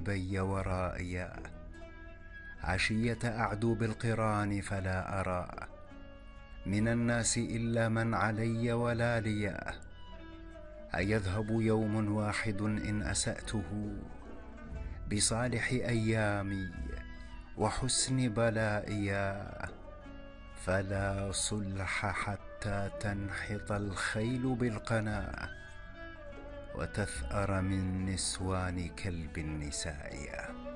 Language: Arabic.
جانبي ورائيا، عشية أعدو بالقران فلا أرى من الناس إلا من علي ولا لي. أيذهب يوم واحد إن أسأته بصالح أيامي وحسن بلائيا، فلا صلح حتى تنحط الخيل بالقنا وتثأر من نسوان كلب النسائيا.